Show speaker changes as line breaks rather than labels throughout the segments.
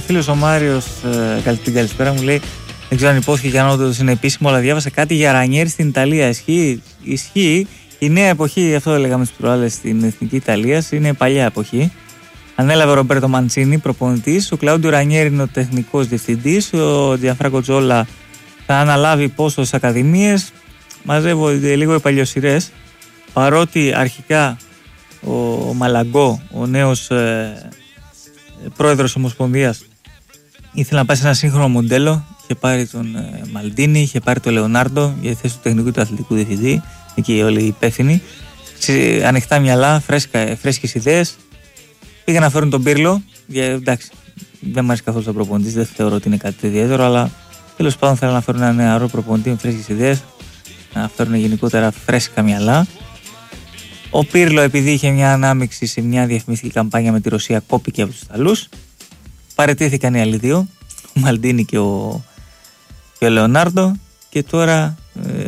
φίλος ο Μάριος, την καλησπέρα, μου λέει: δεν ξέρω αν υπόθηκε και αν όντως είναι επίσημο, αλλά διάβασα κάτι για Ρανιέρι στην Ιταλία. Ισχύει. Η νέα εποχή, αυτό λέγαμε στις προάλλες, στην Εθνική Ιταλία, είναι παλιά εποχή. Ανέλαβε ο Ρομπέρτο Μαντσίνι, προπονητής. Ο Κλάουντιο Ρανιέρι είναι ο τεχνικός διευθυντής. Ο Τζιανφράνκο Τζόλα θα αναλάβει πόστο στις ακαδημίες. Μαζεύονται λίγο οι παλιοσυρές. Παρότι αρχικά ο Μαλαγκό, ο νέος πρόεδρος της Ομοσπονδίας, ήθελε να πάει σε ένα σύγχρονο μοντέλο. Είχε πάρει τον Μαλντίνι, είχε πάρει τον Λεωνάρντο για τη θέση του τεχνικού του αθλητικού διευθυντή. Εκεί όλοι οι υπεύθυνοι. Ανοιχτά μυαλά, φρέσκες ιδέες. Πήγαν να φέρουν τον Πίρλο. Εντάξει, δεν μου αρέσει καθόλου σαν προπονητής, δεν θεωρώ ότι είναι κάτι ιδιαίτερο, αλλά τέλος πάντων θέλουν να φέρουν ένα νεαρό προπονητή με φρέσκες ιδέες, να φέρουν γενικότερα φρέσκα μυαλά. Ο Πίρλο, επειδή είχε μια ανάμειξη σε μια διαφημιστική καμπάνια με τη Ρωσία, κόπηκε από τους Ιταλούς. Παραιτήθηκαν οι άλλοι δύο, ο Μαλντίνι και ο Λεωνάρντο, και τώρα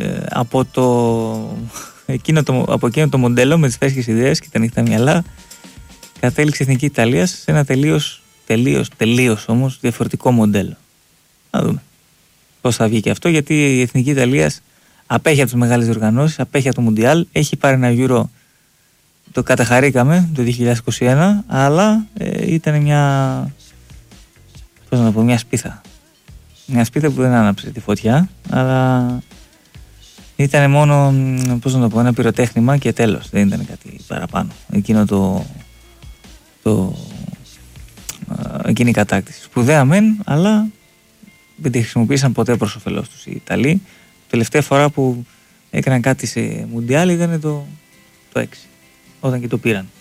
από εκείνο το μοντέλο με τις φρέσκες ιδέες και τα ανοιχτά μυαλά κατέληξε η Εθνική Ιταλία σε ένα τελείως όμως διαφορετικό μοντέλο. Να δούμε πώς θα βγει και αυτό, γιατί η Εθνική Ιταλία απέχει από τις μεγάλες διοργανώσεις, απέχει από το Μουντιάλ, έχει πάρει ένα Euro, το καταχαρήκαμε το 2021, αλλά ήταν μια σπίθα. Μια σπίθα που δεν άναψε τη φωτιά, αλλά ήταν μόνο, ένα πυροτέχνημα και τέλος, δεν ήταν κάτι παραπάνω. Εκείνη η κατάκτηση. Σπουδαία μεν, αλλά δεν τη χρησιμοποίησαν ποτέ προς όφελός τους οι Ιταλοί. Τελευταία φορά που έκαναν κάτι σε Μουντιάλ ήταν το 6, όταν και το πήραν.